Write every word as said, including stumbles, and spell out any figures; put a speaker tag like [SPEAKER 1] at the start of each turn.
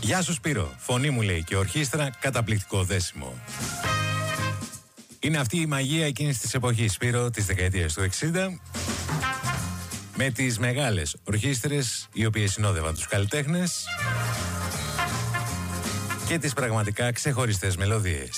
[SPEAKER 1] Γεια σου Σπύρο, φωνή μου λέει και ορχήστρα, καταπληκτικό δέσιμο. Είναι αυτή η μαγεία εκείνης της εποχής, Σπύρο, της δεκαετίας του εξήντα, με τις μεγάλες ορχήστρες οι οποίες συνόδευαν τους καλλιτέχνες και τις πραγματικά ξεχωριστές μελωδίες.